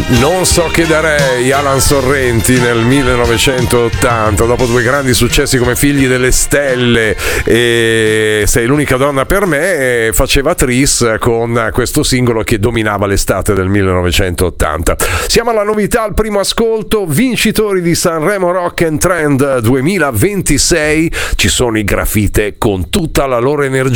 Non so che darei, Alan Sorrenti nel 1980, dopo due grandi successi come Figli delle Stelle e Sei l'unica donna per me, faceva Tris con questo singolo che dominava l'estate del 1980. Siamo alla novità, al primo ascolto, vincitori di Sanremo Rock and Trend 2026, ci sono i Grafite con tutta la loro energia.